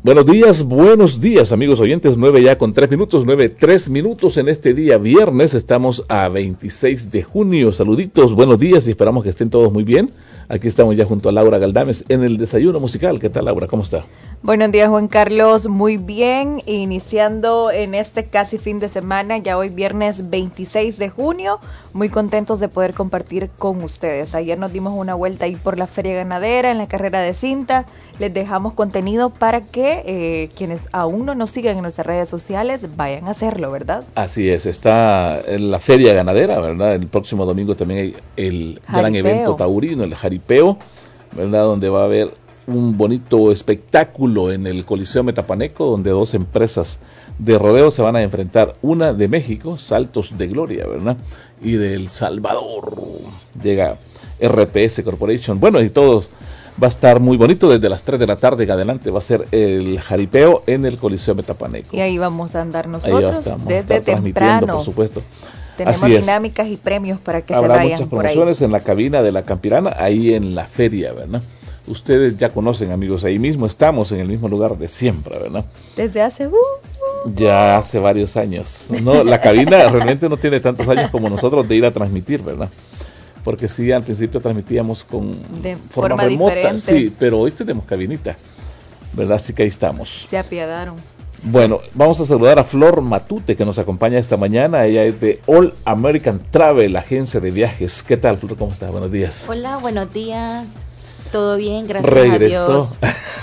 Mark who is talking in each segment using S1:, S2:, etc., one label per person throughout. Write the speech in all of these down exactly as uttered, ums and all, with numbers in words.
S1: Buenos días, buenos días amigos oyentes, nueve ya con tres minutos, nueve, tres minutos en este día viernes, estamos a veintiséis de junio, saluditos, buenos días y esperamos que estén todos muy bien. Aquí estamos ya junto a Laura Galdames en el desayuno musical. ¿Qué tal, Laura? ¿Cómo está?
S2: Buenos días, Juan Carlos. Muy bien, iniciando en este casi fin de semana, ya hoy viernes veintiséis de junio, muy contentos de poder compartir con ustedes. Ayer nos dimos una vuelta ahí por la Feria Ganadera, en la carrera de cinta. Les dejamos contenido para que eh, quienes aún no nos siguen en nuestras redes sociales vayan a hacerlo, ¿verdad?
S1: Así es, está en la Feria Ganadera, ¿verdad? El próximo domingo también hay el
S2: Jaripeo.
S1: Gran evento taurino, el Jaripeo, ¿verdad? Donde va a haber un bonito espectáculo en el Coliseo Metapaneco, donde dos empresas de rodeo se van a enfrentar, una de México, Saltos de Gloria, ¿verdad? Y de El Salvador, llega R P S Corporation. Bueno, y todos, va a estar muy bonito, desde las tres de la tarde en adelante va a ser el jaripeo en el Coliseo Metapaneco.
S2: Y ahí vamos a andar nosotros,
S1: vamos
S2: desde temprano,
S1: por supuesto.
S2: Tenemos
S1: Así es.
S2: dinámicas y premios para que
S1: Habrá
S2: se vayan
S1: muchas
S2: por ahí.
S1: promociones en la cabina de la Campirana, ahí en la feria, ¿verdad? Ustedes ya conocen, amigos, ahí mismo estamos, en el mismo lugar de siempre, ¿verdad?
S2: Desde hace... Uh, uh,
S1: ya hace varios años. No, la cabina realmente no tiene tantos años como nosotros de ir a transmitir, ¿verdad? Porque sí, al principio transmitíamos con
S2: de
S1: forma,
S2: forma
S1: remota,
S2: diferente.
S1: Sí, pero hoy tenemos cabinita, ¿verdad? Así que ahí estamos.
S2: Se apiadaron.
S1: Bueno, vamos a saludar a Flor Matute, que nos acompaña esta mañana. Ella es de All American Travel, agencia de viajes. ¿Qué tal, Flor? ¿Cómo estás? Buenos días.
S3: Hola, buenos días. ¿Todo bien? Gracias
S1: Regresó.
S3: a Dios.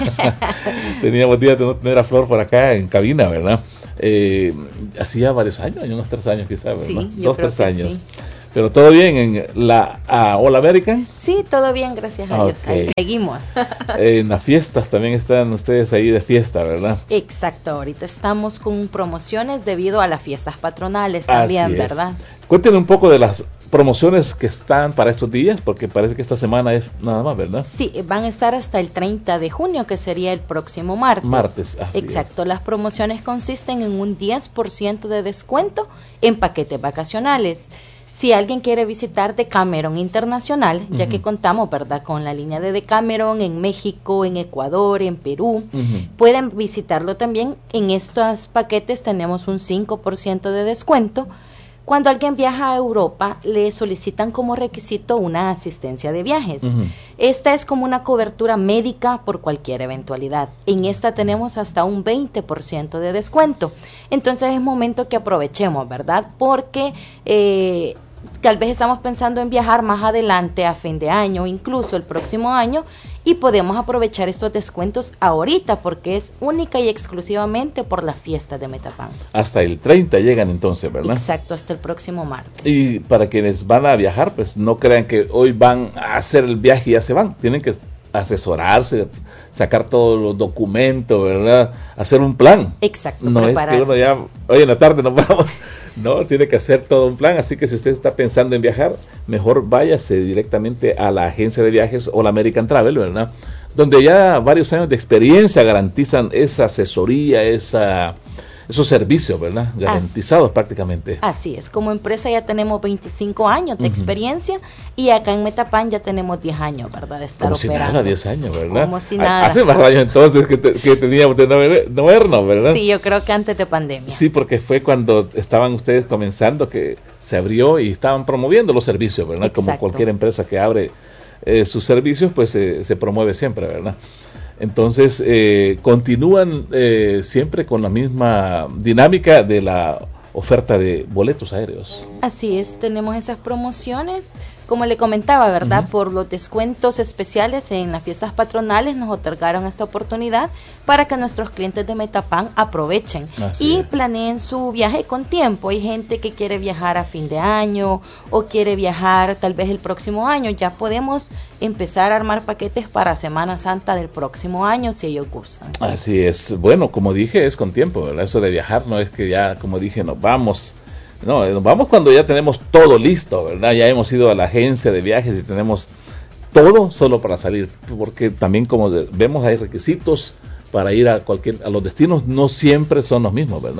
S1: Teníamos días de no tener a Flor por acá en cabina, ¿verdad? Eh, hacía varios años, unos tres años quizás, ¿verdad?
S3: Sí, yo
S1: Dos,
S3: creo
S1: tres
S3: que
S1: años.
S3: sí.
S1: Pero todo bien en la uh, All American.
S3: Sí, todo bien, gracias a Dios.
S1: Okay.
S3: Ahí seguimos.
S1: En las fiestas también están ustedes ahí de fiesta, ¿verdad?
S3: Exacto, ahorita estamos con promociones debido a las fiestas patronales también,
S1: Así es.
S3: ¿verdad?
S1: Cuéntenme un poco de las promociones que están para estos días, porque parece que esta semana es nada más, ¿verdad?
S3: Sí, van a estar hasta el treinta de junio, que sería el próximo martes.
S1: Martes, así
S3: Exacto,
S1: es.
S3: las promociones consisten en un diez por ciento de descuento en paquetes vacacionales. Si alguien quiere visitar Decameron Internacional, uh-huh. ya que contamos, ¿verdad?, con la línea de Decameron en México, en Ecuador, en Perú, uh-huh. pueden visitarlo también. En estos paquetes tenemos un cinco por ciento de descuento. Cuando alguien viaja a Europa, le solicitan como requisito una asistencia de viajes. Uh-huh. Esta es como una cobertura médica por cualquier eventualidad. En esta tenemos hasta un veinte por ciento de descuento. Entonces es momento que aprovechemos, ¿verdad? Porque eh, tal vez estamos pensando en viajar más adelante, a fin de año, incluso el próximo año, y podemos aprovechar estos descuentos ahorita porque es única y exclusivamente por la fiesta de Metapan.
S1: Hasta el treinta llegan entonces, ¿verdad?
S3: Exacto, hasta el próximo martes.
S1: Y para quienes van a viajar, pues no crean que hoy van a hacer el viaje y ya se van. Tienen que asesorarse, sacar todos los documentos, ¿verdad? Hacer un plan.
S3: Exacto,
S1: no
S3: prepararse.
S1: Es que uno ya, hoy en la tarde nos vamos. No, tiene que hacer todo un plan, así que si usted está pensando en viajar, mejor váyase directamente a la agencia de viajes All American Travel, ¿verdad? Donde ya varios años de experiencia garantizan esa asesoría, esa, esos servicios, ¿verdad? Garantizados
S3: así,
S1: prácticamente.
S3: Así es, como empresa ya tenemos veinticinco años de uh-huh. experiencia y acá en Metapan ya tenemos diez años, ¿verdad? De estar
S1: Como
S3: operando.
S1: Si nada, diez años, ¿verdad?
S3: Como si nada.
S1: Hace más años entonces que, te, que teníamos de no vernos, ¿verdad?
S3: Sí, yo creo que antes de pandemia.
S1: Sí, porque fue cuando estaban ustedes comenzando que se abrió y estaban promoviendo los servicios, ¿verdad?
S3: Exacto.
S1: Como cualquier empresa que abre eh, sus servicios, pues eh, se promueve siempre, ¿verdad? Entonces, eh, continúan eh, siempre con la misma dinámica de la oferta de boletos aéreos.
S3: Así es, tenemos esas promociones, como le comentaba, ¿verdad? Uh-huh. Por los descuentos especiales en las fiestas patronales nos otorgaron esta oportunidad para que nuestros clientes de Metapan aprovechen Así y es. planeen su viaje con tiempo. Hay gente que quiere viajar a fin de año o quiere viajar tal vez el próximo año. Ya podemos empezar a armar paquetes para Semana Santa del próximo año si ellos gustan.
S1: Así es. Bueno, como dije, es con tiempo, ¿verdad? Eso de viajar no es que ya, como dije, nos vamos. No, nos vamos cuando ya tenemos todo listo, ¿verdad? Ya hemos ido a la agencia de viajes y tenemos todo solo para salir, porque también como vemos hay requisitos para ir a cualquier a los destinos, no siempre son los mismos, ¿verdad?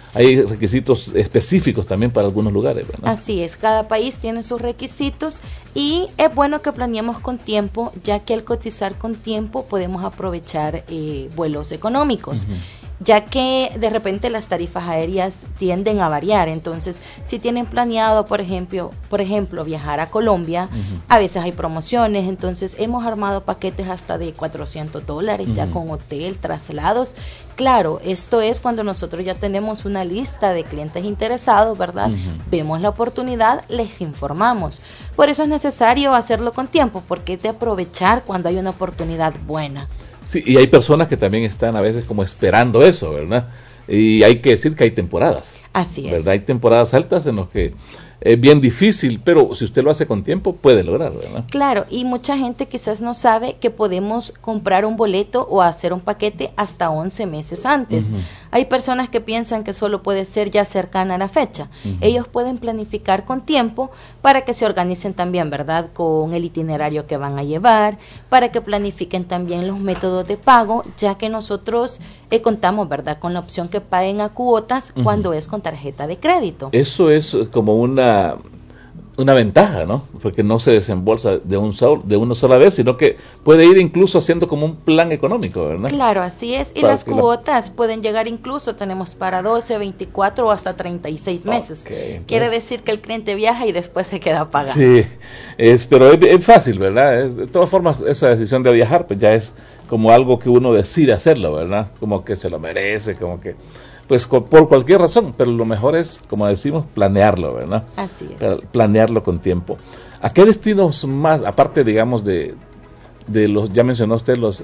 S1: hay requisitos específicos también para algunos lugares, ¿verdad?
S3: Así es, cada país tiene sus requisitos y es bueno que planeemos con tiempo, ya que al cotizar con tiempo podemos aprovechar eh, vuelos económicos. Uh-huh. Ya que de repente las tarifas aéreas tienden a variar, entonces si tienen planeado, por ejemplo, por ejemplo viajar a Colombia, uh-huh. a veces hay promociones, entonces hemos armado paquetes hasta de cuatrocientos dólares, uh-huh. ya con hotel, traslados. Claro, esto es cuando nosotros ya tenemos una lista de clientes interesados, ¿verdad? Uh-huh. Vemos la oportunidad, les informamos. Por eso es necesario hacerlo con tiempo, porque es de aprovechar cuando hay una oportunidad buena.
S1: Sí, y hay personas que también están a veces como esperando eso, ¿verdad? Y hay que decir que hay temporadas.
S3: Así es.
S1: ¿Verdad? Hay temporadas altas en las que es bien difícil, pero si usted lo hace con tiempo, puede lograrlo, ¿verdad?
S3: Claro, y mucha gente quizás no sabe que podemos comprar un boleto o hacer un paquete hasta once meses antes. Uh-huh. Hay personas que piensan que solo puede ser ya cercana a la fecha. Uh-huh. Ellos pueden planificar con tiempo para que se organicen también, ¿verdad? Con el itinerario que van a llevar, para que planifiquen también los métodos de pago, ya que nosotros eh, contamos, ¿verdad? Con la opción que paguen a cuotas uh-huh. cuando es con tarjeta de crédito.
S1: Eso es como una una ventaja, ¿no? Porque no se desembolsa de un sol, de una sola vez, sino que puede ir incluso haciendo como un plan económico, ¿verdad?
S3: Claro, así es. Y para las cuotas la... pueden llegar incluso, tenemos para doce, veinticuatro o hasta treinta y seis meses. Okay, entonces... Quiere decir que el cliente viaja y después se queda pagando.
S1: Sí, es, pero es, es fácil, ¿verdad? Es, de todas formas, esa decisión de viajar, pues ya es como algo que uno decide hacerlo, ¿verdad? Como que se lo merece, como que... Pues por cualquier razón, pero lo mejor es, como decimos, planearlo, ¿verdad?
S3: Así es.
S1: Planearlo con tiempo. ¿A qué destinos más, aparte, digamos, de, de los, ya mencionó usted, los,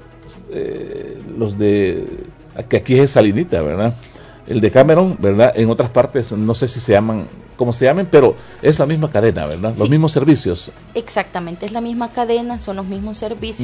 S1: eh, los de, que aquí es Salinita, ¿verdad? El de Cameron, ¿verdad? En otras partes, no sé si se llaman, cómo se llamen, pero es la misma cadena, ¿verdad? Sí. Los mismos servicios.
S3: Exactamente, es la misma cadena, son los mismos servicios.